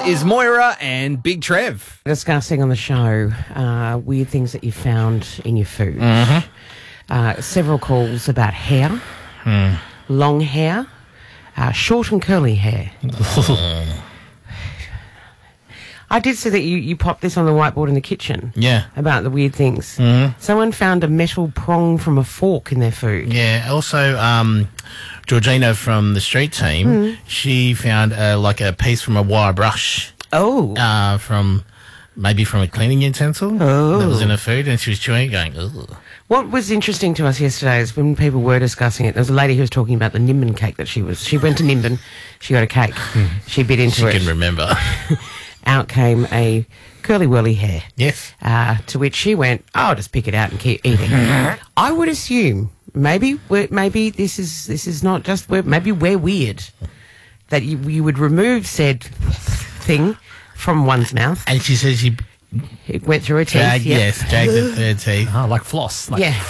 is Moira and Big Trev. Discussing on the show weird things that you found in your food. Several calls about hair, long hair, short and curly hair. I did see that you popped this on the whiteboard in the kitchen. Yeah. About the weird things. Someone found a metal prong from a fork in their food. Yeah. Also, Georgina from the street team, she found like a piece from a wire brush. Oh. From a cleaning utensil that was in her food, and she was chewing it going, ugh. What was interesting to us yesterday is when people were discussing it, there was a lady who was talking about the Nimbin cake that she went to Nimbin, she got a cake, she bit into it. She can remember. Out came a curly whirly hair. Yes. To which she went, I'll just pick it out and keep eating. I would assume maybe this is not just maybe we're weird that you would remove said thing from one's mouth. And she said it went through her teeth. dragged it through her teeth. Oh, like floss. Yeah.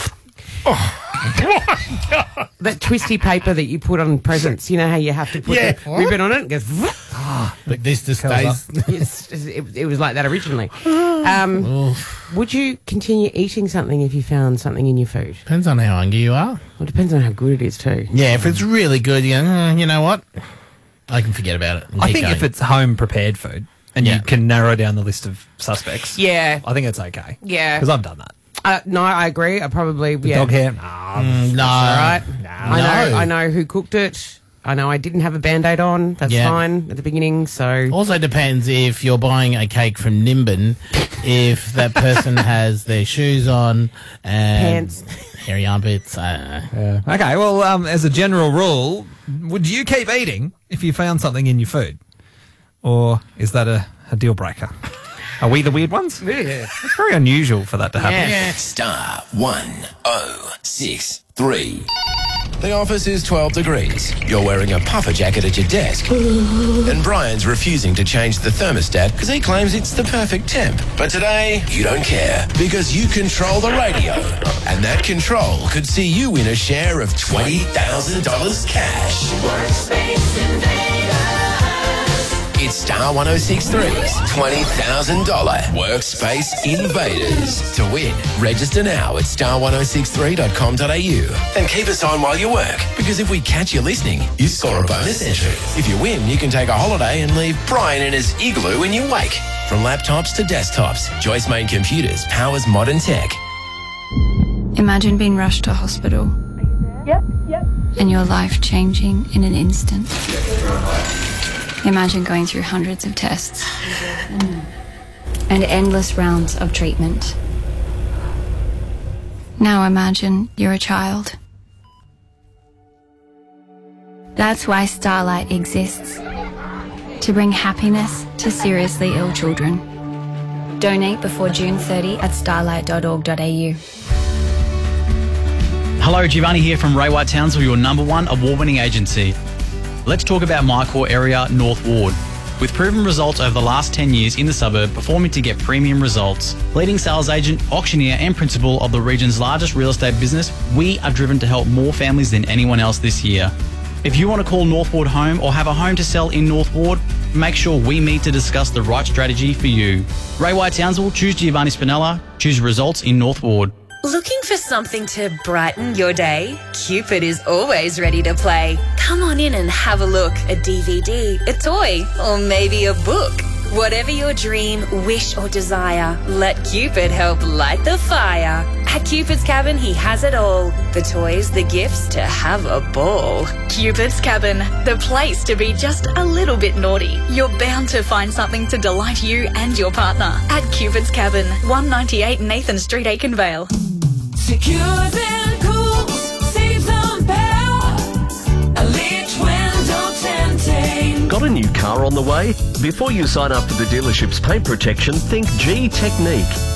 That twisty paper that you put on presents, you know how you have to put the ribbon on it? It goes... But this just stays... it was like that originally. Would you continue eating something if you found something in your food? Depends on how hungry you are. Well, it depends on how good it is too. Yeah, if it's really good, you know what? I can forget about it. I think if it's home prepared food and you can narrow down the list of suspects, I think it's okay. Yeah. Because I've done that. No, I agree. I probably... Dog hair? No. All right. I know who cooked it. I know I didn't have a Band-Aid on. That's fine at the beginning, so... Also depends if you're buying a cake from Nimbin, if that person has their shoes on and... Pants. Hairy armpits. Okay, well, as a general rule, would you keep eating if you found something in your food? Or is that a deal breaker? Are we the weird ones? Yeah. It's very unusual for that to happen. Yeah. Star 1063. The office is 12 degrees. You're wearing a puffer jacket at your desk. And Brian's refusing to change the thermostat because he claims it's the perfect temp. But today, you don't care because you control the radio. And that control could see you win a share of $20,000 cash. It's Star 1063's $20,000 Workspace Invaders. To win, register now at star1063.com.au and keep us on while you work, because if we catch you listening, you score a bonus entry. If you win, you can take a holiday and leave Brian in his igloo in your wake. From laptops to desktops, Joyce Main Computers powers modern tech. Imagine being rushed to hospital. Yep. And your life changing in an instant. Imagine going through hundreds of tests and endless rounds of treatment. Now imagine you're a child. That's why Starlight exists, to bring happiness to seriously ill children. Donate before June 30 at starlight.org.au. Hello, Giovanni here from Ray White Townsville, your #1 award-winning agency. Let's talk about my core area, North Ward. With proven results over the last 10 years in the suburb, performing to get premium results. Leading sales agent, auctioneer and principal of the region's largest real estate business, we are driven to help more families than anyone else this year. If you want to call North Ward home or have a home to sell in North Ward, make sure we meet to discuss the right strategy for you. Ray White Townsville, choose Giovanni Spinella, choose results in North Ward. Looking for something to brighten your day? Cupid is always ready to play. Come on in and have a look. A DVD, a toy, or maybe a book. Whatever your dream, wish or desire, let Cupid help light the fire. At Cupid's Cabin, he has it all. The toys, the gifts, to have a ball. Cupid's Cabin, the place to be just a little bit naughty. You're bound to find something to delight you and your partner. At Cupid's Cabin, 198 Nathan Street, Aikenvale. Secures and cools, saves on power. Elite window tinting. Got a new car on the way? Before you sign up for the dealership's paint protection, think G Technique.